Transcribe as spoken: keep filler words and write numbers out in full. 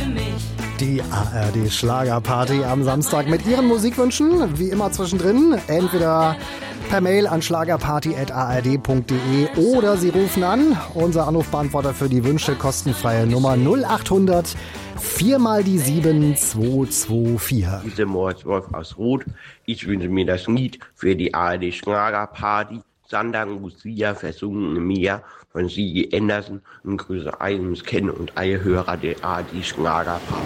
Die A R D Schlagerparty am Samstag mit Ihren Musikwünschen, wie immer zwischendrin, entweder per Mail an schlagerparty at a r d punkt d e oder Sie rufen an. Unser Anrufbeantworter für die Wünsche, kostenfreie Nummer null acht hundert vier mal die sieben zwei zwei vier. Diese Mordswolf aus Rot. Ich wünsche mir das Lied für die A R D Schlagerparty. Santa Lucia, Versunkene Meer von Sigi Andersen und Grüße Eines Ken und alle Hörer der A R D Schlagerparty.